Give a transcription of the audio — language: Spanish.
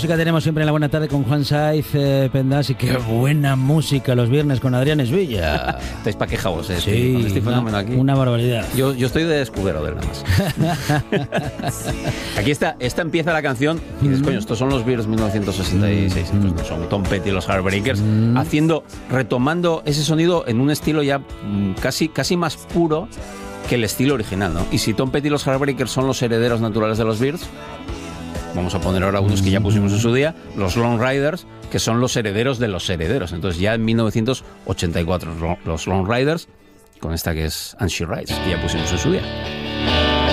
música tenemos siempre en la buena tarde con Juan Saiz Pendas, y qué buena música los viernes con Adrián Esvilla. ¿Estáis pa' quejaos? Sí, este fenómeno aquí. Una barbaridad. Yo estoy de escudero de él, nada más. Aquí esta empieza la canción y dices, coño, estos son los Beatles 1966. Pues no, son Tom Petty y los Heartbreakers, retomando ese sonido en un estilo ya casi más puro que el estilo original, ¿no? Y si Tom Petty y los Heartbreakers son los herederos naturales de los Beatles, vamos a poner ahora unos que ya pusimos en su día, los Lone Riders, que son los herederos de los herederos. Entonces ya en 1984 los Lone Riders, con esta que es And She Rides, que ya pusimos en su día.